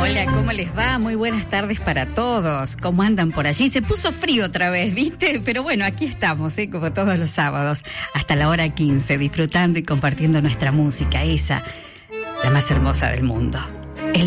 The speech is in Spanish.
Hola, ¿cómo les va? Muy buenas tardes para todos. ¿Cómo andan por allí? Se puso frío otra vez, ¿viste? Pero bueno, aquí estamos, como todos los sábados, hasta la hora 15, disfrutando y compartiendo nuestra música, esa, la más hermosa del mundo.